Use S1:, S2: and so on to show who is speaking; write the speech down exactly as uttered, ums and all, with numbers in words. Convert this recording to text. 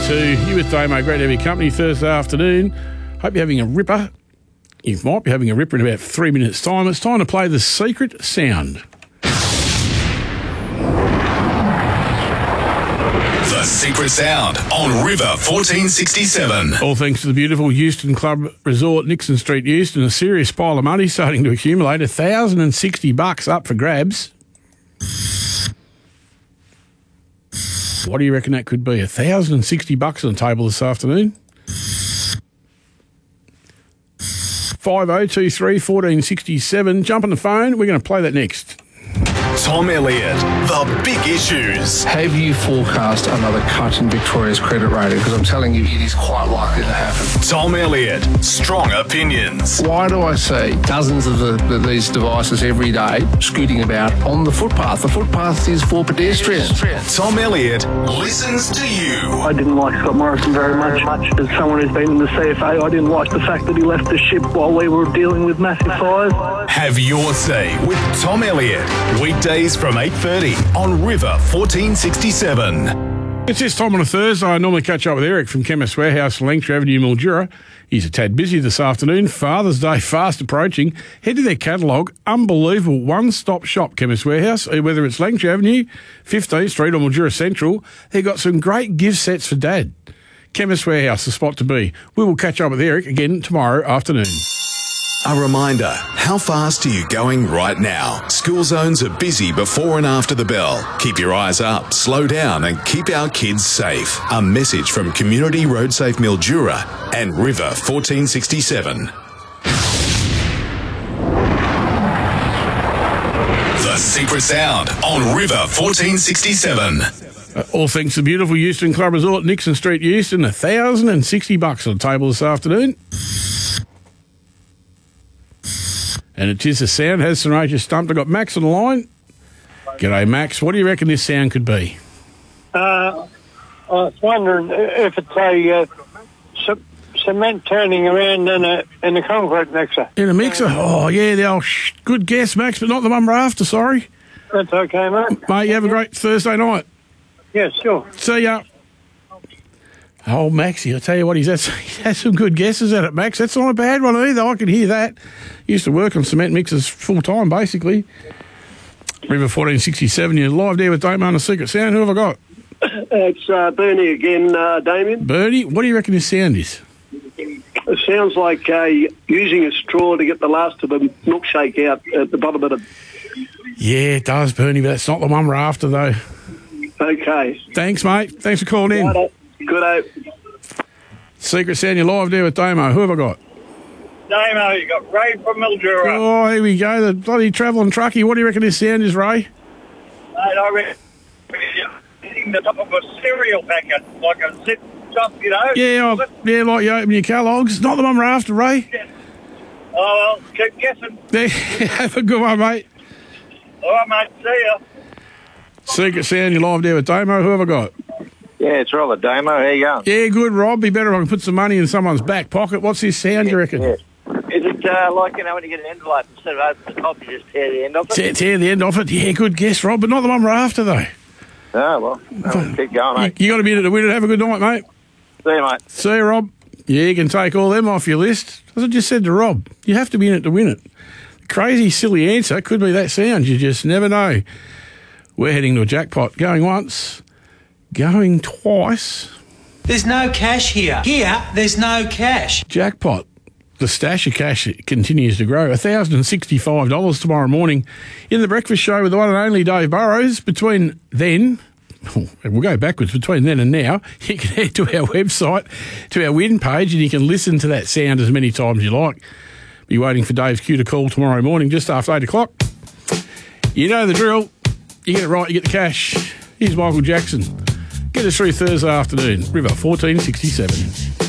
S1: two. You with Damo, great to have your company Thursday afternoon. Hope you're having a ripper. You might be having a ripper in about three minutes' time. It's time to play the secret sound.
S2: The secret sound on River fourteen sixty-seven.
S1: All thanks to the beautiful Euston Club Resort, Nixon Street, Euston. A serious pile of money starting to accumulate. one thousand sixty bucks up for grabs. What do you reckon that could be? one thousand sixty bucks on the table this afternoon. five oh two three, one four six seven. Jump on the phone. We're going to play that next.
S2: Tom Elliott, the big issues.
S3: Have you forecast another cut in Victoria's credit rating? Because I'm telling you, it is quite likely to happen.
S2: Tom Elliott, strong opinions.
S3: Why do I see dozens of the, the, these devices every day scooting about on the footpath? The footpath is for pedestrians.
S2: Tom Elliott listens to you.
S4: I didn't like Scott Morrison very much. As someone who's been in the C F A, I didn't like the fact that he left the ship while we were dealing with massive fires.
S2: Have your say with Tom Elliott. Weekdays from eight thirty on River fourteen sixty-seven.
S1: It's this time on a Thursday. I normally catch up with Eric from Chemist Warehouse, Langtry Avenue, Mildura. He's a tad busy this afternoon. Father's Day fast approaching. Head to their catalogue. Unbelievable one-stop shop, Chemist Warehouse. Whether it's Langtry Avenue, fifteenth Street or Mildura Central, they've got some great gift sets for Dad. Chemist Warehouse, the spot to be. We will catch up with Eric again tomorrow afternoon.
S2: A reminder, how fast are you going right now? School zones are busy before and after the bell. Keep your eyes up, slow down and keep our kids safe. A message from Community Road Safe Mildura and River fourteen sixty-seven. The secret sound on River fourteen sixty-seven.
S1: Uh, all thanks to the beautiful Euston Club Resort, Nixon Street, Euston. one thousand sixty bucks on the table this afternoon. And it is the sound. Has St Regis stumped. I've got Max on the line. G'day, Max. What do you reckon this sound could be?
S5: Uh, I was wondering if it's a uh, c- cement turning around in a in a concrete mixer.
S1: In a mixer? Oh, yeah, the old sh- good guess, Max, but not the one we're after, sorry.
S5: That's okay, mate.
S1: Mate, you have a great Thursday night.
S5: Yeah, sure.
S1: See ya. Oh, Maxie, I'll tell you what, he's had, he has some good guesses at it, Max. That's not a bad one either. I can hear that. Used to work on cement mixers full-time, basically. River fourteen sixty-seven, you're live there with Damo on the Secret Sound. Who have I got?
S4: It's uh, Bernie again, uh, Damien.
S1: Bernie, what do you reckon this sound is?
S4: It sounds like uh, using a straw to get the last of the milkshake out at the bottom of it.
S1: Yeah, it does, Bernie, but that's not the one we're after, though.
S4: Okay.
S1: Thanks, mate. Thanks for calling in.
S4: Righto. Good out.
S1: Secret Sound, you're live there with Damo. Who have I got?
S5: Damo, you got Ray from Mildura.
S1: Oh, here we go. The bloody travelling truckie. What do you reckon this sound is, Ray?
S5: Mate, I reckon hitting the top of a cereal packet, like a zip top, you know.
S1: Yeah, oh, yeah, like you open your Kellogg's. Not the one we're after, Ray.
S5: Yeah. Oh, well, keep guessing.
S1: There, have a good one, mate.
S5: All right, mate, see ya.
S1: Secret Sound, you're live there with Damo. Who have I got?
S6: Yeah, it's Robert Damo. How you going?
S1: Yeah, good, Rob. Be better if I can put some money in someone's back pocket. What's this sound, you reckon?
S6: Yeah. Is it uh, like, you know, when you get an envelope, instead of opening the top, you just tear the end off it?
S1: Tear, tear the end off it. Yeah, good guess, Rob, but not the one we're after, though.
S6: Oh, well, no, keep going, mate.
S1: You, you got to be in it to win it. Have a good night, mate.
S6: See you, mate.
S1: See you, Rob. Yeah, you can take all them off your list. As I just said to Rob, you have to be in it to win it. Crazy, silly answer. Could be that sound. You just never know. We're heading to a jackpot. Going once, going twice.
S7: There's no cash here. Here, there's no cash.
S1: Jackpot. The stash of cash continues to grow. one thousand sixty-five dollars tomorrow morning in the breakfast show with the one and only Dave Burrows. Between then, we'll go backwards, between then and now, you can head to our website, to our win page, and you can listen to that sound as many times you like. Be waiting for Dave's cue to call tomorrow morning just after eight o'clock. You know the drill. You get it right, you get the cash. Here's Michael Jackson. Get us through Thursday afternoon. River fourteen sixty-seven.